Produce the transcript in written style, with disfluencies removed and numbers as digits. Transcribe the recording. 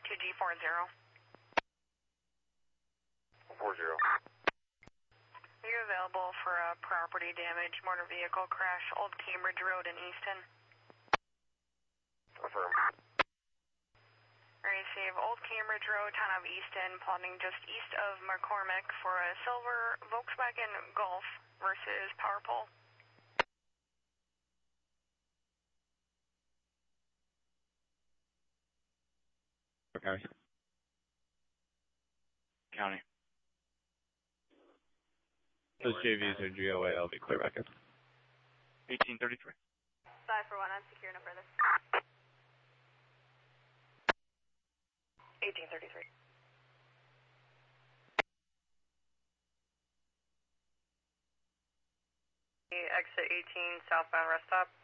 2G40. 40. Are you available for a property damage motor vehicle crash, Old Cambridge Road in Easton? Affirm. Receive Old Cambridge Road, town of Easton, plotting just east of McCormick for a silver Volkswagen Golf versus power pole. Okay. County. Those JVs are GOA, I'll be clear back in. 1833. 5 for 1, I'm secure, no further. 1833. Exit 18, southbound rest stop.